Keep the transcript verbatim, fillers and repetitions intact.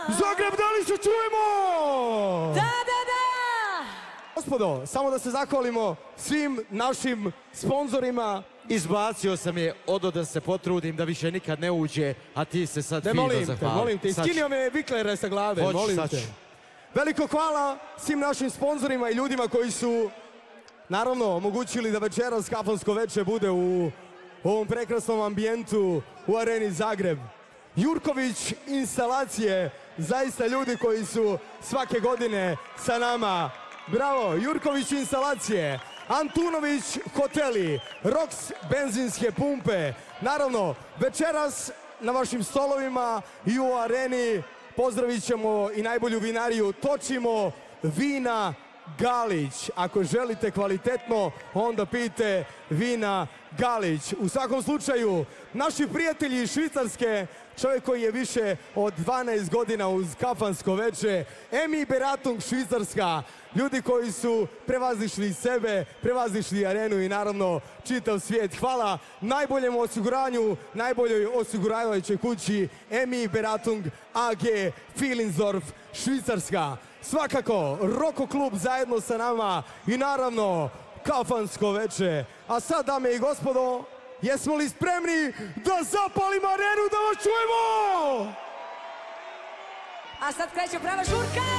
Zagreb, da li se čujemo? Da, da, da! Gospodo, samo da se zahvalimo svim našim sponzorima. Izbacio sam je, odo da se potrudim da više nikad ne uđe, a ti se sad Ne, fino molim te, zahvali. molim te, iskinio me viklere sa glave, Hoću, molim sad te. ću. Veliko hvala svim našim sponzorima i ljudima koji su, naravno, omogućili da večeras kafansko veče bude u ovom prekrasnom ambijentu u Areni Zagreb. Jurković instalacije, zaista ljudi koji su svake godine sa nama. Bravo, Jurković instalacije, Antunović hoteli, Rox benzinske pumpe. Naravno, večeras na vašim stolovima i u areni pozdravit ćemo i najbolju vinariju. Točimo vina Galić. Ako želite kvalitetno, onda pijte vina Galić. U svakom slučaju, naši prijatelji iz Švicarske, čovjek koji je više od dvanaest godina uz kafansko veče, Emi Beratung Švicarska, ljudi koji su prevazišli sebe, prevazišli arenu i naravno čitav svijet. Hvala najboljem osiguranju, najboljoj osiguravajućoj kući Emi Beratung A G Filinsdorf Švicarska. Svakako, Roko klub zajedno sa nama i naravno kafansko veče. A sad, dame i gospodo, jesmo li spremni da zapalimo arenu, da vas čujemo? A sad kreće prava žurka!